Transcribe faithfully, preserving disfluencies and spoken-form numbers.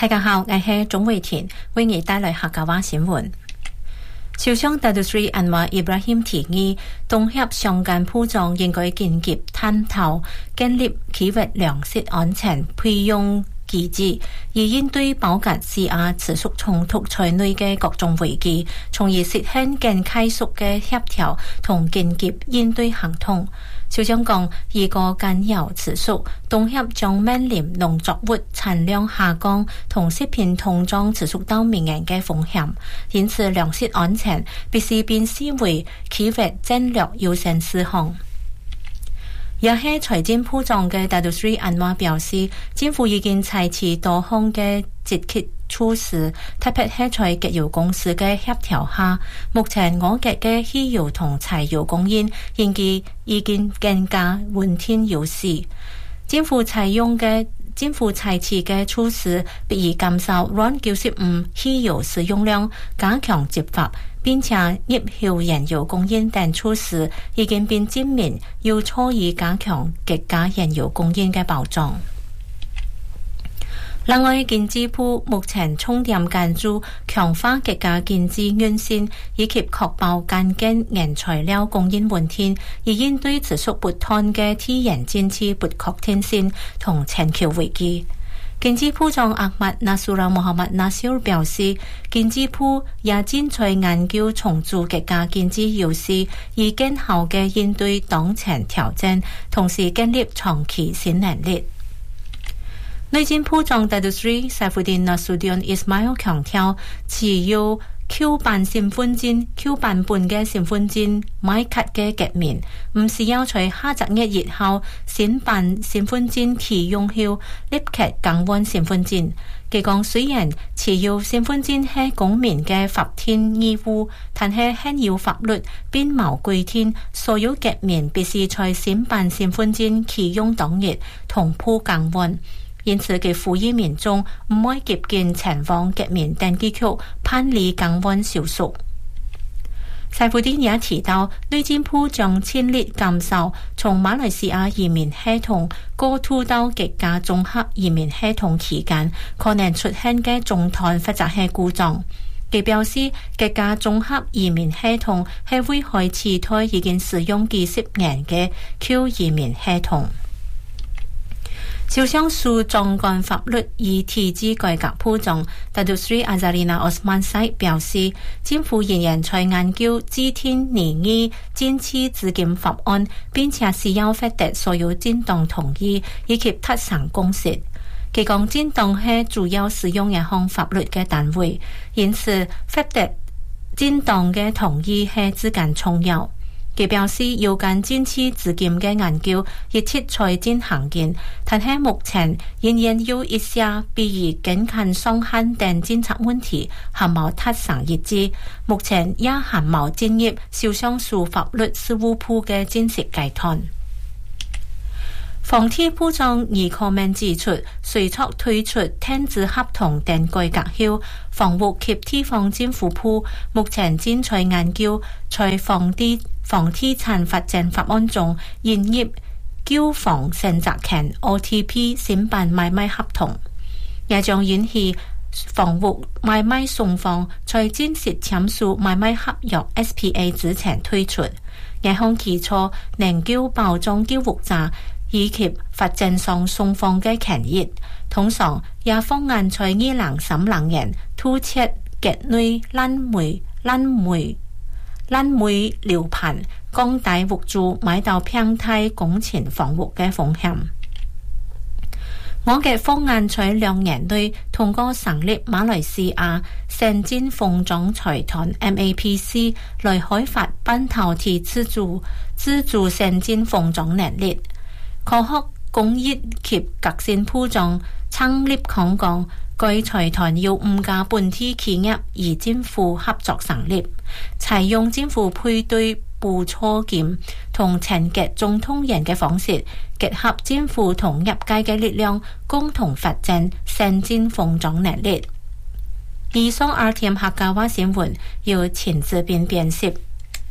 大家好，我係鍾偉田，為你帶來客家話新聞。首相達杜斯里安華伊布拉欣提議，東協相關部長應該緊急探討建立區域糧食安全配用機制，以應對包括施壓持續衝突在內嘅各種危機，從而實現更快速嘅協調同緊急應對行動。首相講，如果干擾持續，東協將面臨農作物產量下降同食品通脹持續到明年嘅風險，因此糧食安全必須變視為區域戰略優先事項。也係財政部長嘅達杜斯里安華表示，政府已經採取多項嘅積極措施，特別係在石油公司嘅協調下，目前我國嘅汽油同柴油供應應該已經更加穩定有序。政府採用嘅政府採取嘅措施，比以減少銫九十五汽油使用量，加強執法，並且入口燃油供應等措施已經變證明要初以加強國家燃油供應嘅保障。另外，經濟部目前重點關注強化國家經濟運行，以及確保乾淨原材料供應穩定，以應對持續不斷嘅地緣政治不確定性同全球危機。經濟部長阿麥納蘇拉穆罕默納西爾表示，經濟部也正在研究重組國家經濟優勢，以更好嘅應對當前挑戰，同時建立長期新能力。內政部長達杜斯里賽夫丁納蘇迪恩伊斯邁爾強調，持有 Q 版身份證 Q 版本嘅身份證買卡嘅國民，唔需要在下十一日後新辦身份證啟用後立刻更換身份證。佢講，雖然持有身份證係公民嘅法定義務，但係現有法律並冇規定所有國民必須在新辦身份證啟用當日同步更換。因此，佢呼籲民眾唔可以急見前往國民登記局辦理更換手續。賽夫丁也提到，內政部將全力減少從馬來西亞移民系統過渡到國家綜合移民系統期間可能出現嘅中斷或者係故障。佢表示，國家綜合移民系統係會開始推已經使用幾十年嘅 Q 移民系統。首相署總管法律與體制改革部長達杜斯里阿扎里娜奧斯曼塞表示，政府仍然在研究制定擬議政治資金法案，並且需要獲得所有政黨同意以及達成共識。佢講，政黨係主要使用一項法律嘅單位，因此獲得政黨嘅同意係至關重要。佢表示，有關政治資金嘅研究一直在進行緊，但係目前仍然有一些比如捐款上限等政策問題還冇達成一致，目前也還冇進入首相署法律事務部嘅正式階段。房地部長倪可明指出，隨着推出停止合同等改革後，房屋及地方政府部目前正在研究在房地房地產發展法案中引入交房選擇權 O T P 新版買賣合同，也將允許房屋買賣雙方在正式簽署買賣合約 S P A 之前推出，這項基礎能夠保障交屋者以及發展商雙方嘅權益。通常也方案在二零三零年突設國內爛煤爛煤爛煤樓盤，降低屋主買到平泰工程房屋嘅風險。我嘅方案在兩年內通過成立馬來西亞先進封裝財團 M A P C 來開發半導體自主自主先進封裝能力。科學工業及革新部長陳立康講，該財團由五家本地企業與政府合作成立，採用政府配對補助金同層級總統人嘅方式，結合政府同業界嘅力量，共同發展先進封裝能力。以上 R T M 客家話新聞由陳志斌編輯。